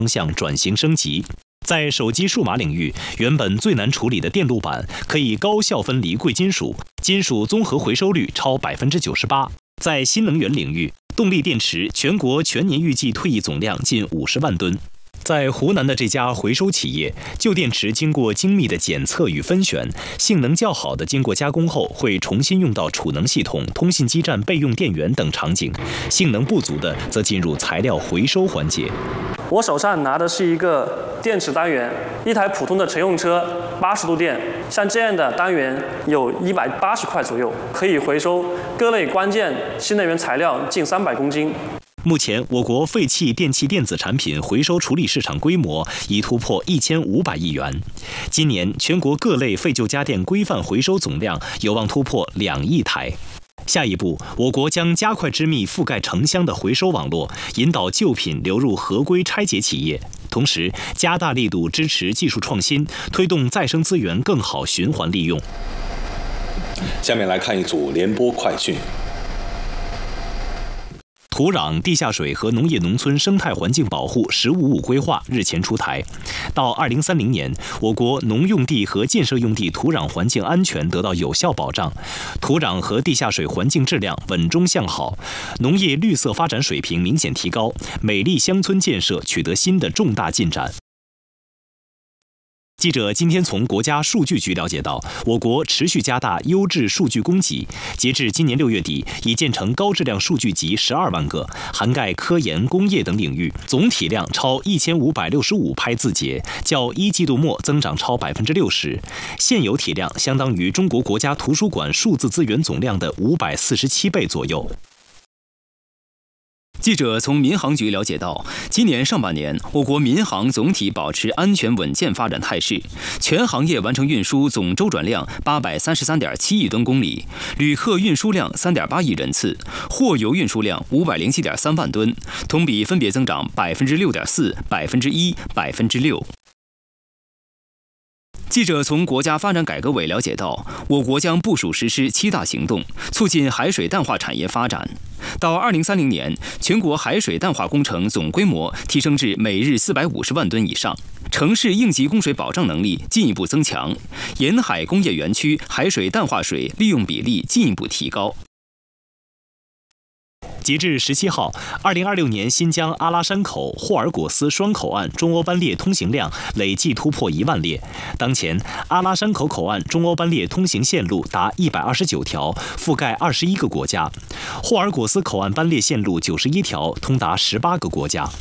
方向转型升级。在手机数码领域，原本最难处理的电路板可以高效分离贵金属，金属综合回收率超98%。在新能源领域，动力电池全国全年预计退役总量近50万吨。在湖南的这家回收企业，旧电池经过精密的检测与分选，性能较好的经过加工后会重新用到储能系统、通信基站备用电源等场景，性能不足的则进入材料回收环节。 我手上拿的是一个电池单元，一台普通的乘用车80度电，像这样的单元有180块左右，可以回收各类关键新能源材料近300公斤。 目前，我国废弃电器电子产品回收处理市场规模已突破1500亿元。今年，全国各类废旧家电规范回收总量有望突破2亿台。下一步，我国将加快织密覆盖城乡的回收网络，引导旧品流入合规拆解企业，同时加大力度支持技术创新，推动再生资源更好循环利用。 下面来看一组联播快讯。 土壤、地下水和农业农村生态环境保护“十5+5”规划日前出台，到2030年，我国农用地和建设用地土壤环境安全得到有效保障，土壤和地下水环境质量稳中向好，农业绿色发展水平明显提高，美丽乡村建设取得新的重大进展。记者今天从国家数据局了解到，我国持续加大优质数据供给，截至今年6月底，已建成高质量数据集12万个，涵盖科研、工业等领域，总体量超1565拍字节，较1季度末增长超60%，现有体量相当于中国国家图书馆数字资源总量的547倍左右。 记者从民航局了解到，今年上半年，我国民航总体保持安全稳健发展态势，全行业完成运输总周转量833.7亿吨公里，旅客运输量3.8亿人次，货邮运输量507.3万吨，同比分别增长6.4%、1%、6%。记者从国家发展改革委了解到，我国将部署实施7大行动，促进海水淡化产业发展。到2030年，全国海水淡化工程总规模提升至每日450万吨以上，城市应急供水保障能力进一步增强，沿海工业园区海水淡化水利用比例进一步提高。 截至17号，2026年新疆阿拉山口、霍尔果斯双口岸中欧班列通行量累计突破1万列。当前，阿拉山口口岸中欧班列通行线路达129条，覆盖21个国家；霍尔果斯口岸班列线路91条，通达18个国家。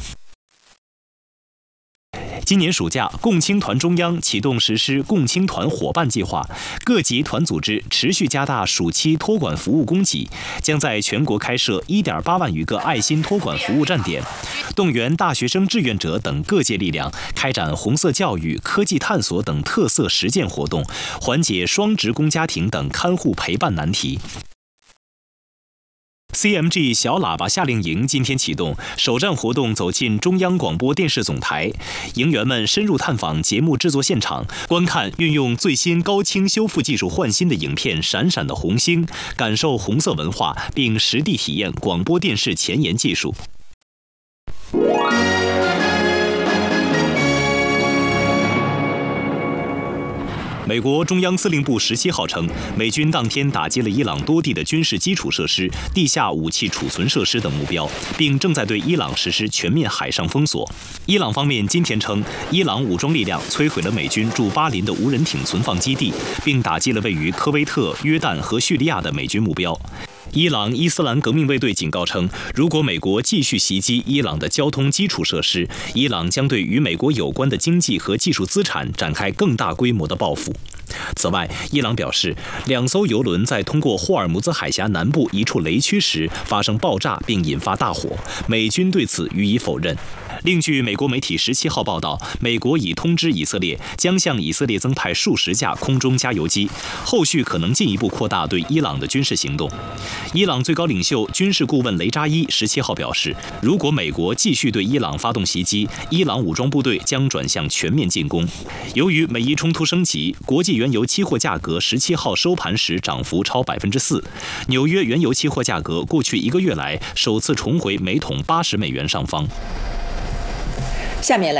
今年暑假，共青团中央启动实施共青团伙伴计划，各级团组织持续加大暑期托管服务供给，将在全国开设1.8万余个爱心托管服务站点，动员大学生志愿者等各界力量，开展红色教育、科技探索等特色实践活动，缓解双职工家庭等看护陪伴难题。CMG 小喇叭夏令营今天启动，首站活动走进中央广播电视总台，营员们深入探访节目制作现场，观看运用最新高清修复技术换新的影片《闪闪的红星》，感受红色文化，并实地体验广播电视前沿技术。美国中央司令部17号称，美军当天打击了伊朗多地的军事基础设施、地下武器储存设施等目标，并正在对伊朗实施全面海上封锁。伊朗方面今天称，伊朗武装力量摧毁了美军驻巴林的无人艇存放基地，并打击了位于科威特、约旦和叙利亚的美军目标。伊朗伊斯兰革命卫队警告称，如果美国继续袭击伊朗的交通基础设施，伊朗将对与美国有关的经济和技术资产展开更大规模的报复。此外，伊朗表示，2艘油轮在通过霍尔木兹海峡南部一处雷区时发生爆炸并引发大火，美军对此予以否认。另据美国媒体17号报道，美国已通知以色列将向以色列增派数十架空中加油机，后续可能进一步扩大对伊朗的军事行动。伊朗最高领袖、军事顾问雷扎伊17号表示，如果美国继续对伊朗发动袭击，伊朗武装部队将转向全面进攻。由于美伊冲突升级，国际原油期货价格17号收盘时涨幅超4%，纽约原油期货价格过去1个月来首次重回每桶80美元上方。 下面来。